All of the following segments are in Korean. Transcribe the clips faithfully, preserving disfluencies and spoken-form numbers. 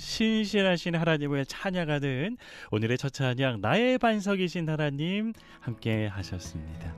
신실하신 하나님을 찬양하는 오늘의 첫 찬양 나의 반석이신 하나님 함께 하셨습니다.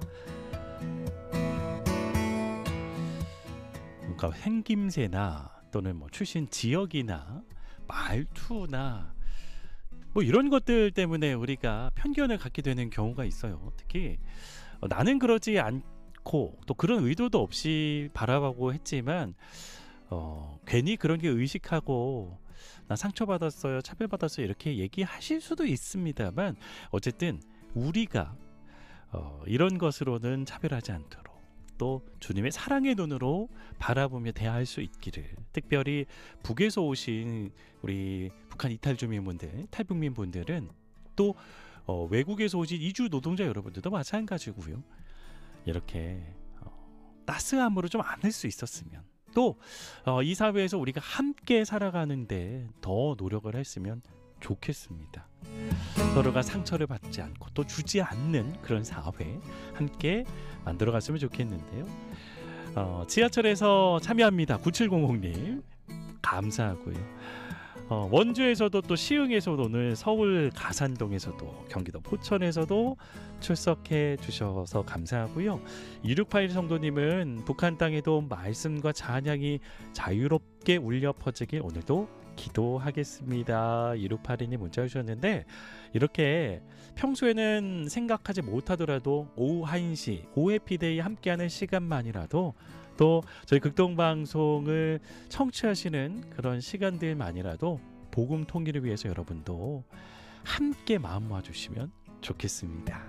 그러니까 생김새나 또는 뭐 출신 지역이나 말투나 뭐 이런 것들 때문에 우리가 편견을 갖게 되는 경우가 있어요. 특히 어, 나는 그러지 않고 또 그런 의도도 없이 바라보고 했지만 어, 괜히 그런 게 의식하고 나 상처받았어요, 차별받았어요 이렇게 얘기하실 수도 있습니다만 어쨌든 우리가 어, 이런 것으로는 차별하지 않도록 또 주님의 사랑의 눈으로 바라보며 대할 수 있기를, 특별히 북에서 오신 우리 북한 이탈 주민분들, 탈북민 분들은 또 어, 외국에서 오신 이주 노동자 여러분들도 마찬가지고요. 이렇게 어, 따스함으로 좀 안을 수 있었으면, 또 이 어, 사회에서 우리가 함께 살아가는데 더 노력을 했으면 좋겠습니다. 서로가 상처를 받지 않고 또 주지 않는 그런 사회 함께 만들어갔으면 좋겠는데요. 어, 지하철에서 참여합니다. 구칠공공님 감사하고요. 어, 원주에서도 또 시흥에서도 오늘 서울 가산동에서도 경기도 포천에서도 출석해 주셔서 감사하고요. 이육팔일 성도님은 북한 땅에도 말씀과 찬양이 자유롭게 울려 퍼지길 오늘도 기도하겠습니다. 이육팔이님 문자 주셨는데, 이렇게 평소에는 생각하지 못하더라도 오후 한 시 오해피데이 함께하는 시간만이라도 또 저희 극동방송을 청취하시는 그런 시간들만이라도 복음 통일을 위해서 여러분도 함께 마음 모아주시면 좋겠습니다.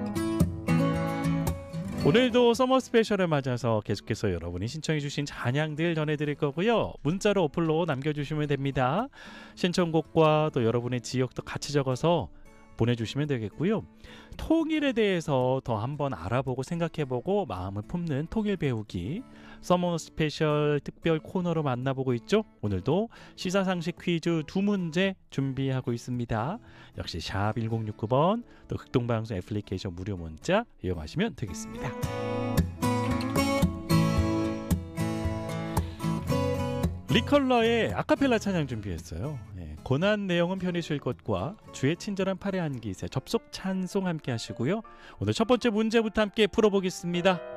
오늘도 서머 스페셜을 맞아서 계속해서 여러분이 신청해주신 찬양들 전해드릴 거고요. 문자로 어플로 남겨주시면 됩니다. 신청곡과 또 여러분의 지역도 같이 적어서 보내주시면 되겠고요. 통일에 대해서 더 한번 알아보고 생각해보고 마음을 품는 통일 배우기 서머 스페셜 특별 코너로 만나보고 있죠. 오늘도 시사상식 퀴즈 두 문제 준비하고 있습니다. 역시 샵 일공육구 번 또 극동방송 애플리케이션 무료 문자 이용하시면 되겠습니다. 리컬러의 아카펠라 찬양 준비했어요. 네, 고난 내용은 편히쉴 것과 주의 친절한 팔의 안기세 접속 찬송 함께 하시고요. 오늘 첫 번째 문제부터 함께 풀어보겠습니다.